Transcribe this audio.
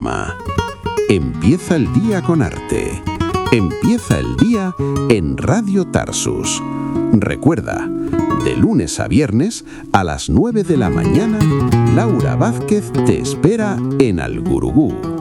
programa. Empieza el día con arte. Empieza el día en Radio Tarsus. Recuerda, de lunes a viernes a las 9 de la mañana, Laura Vázquez te espera en Al Gurugú.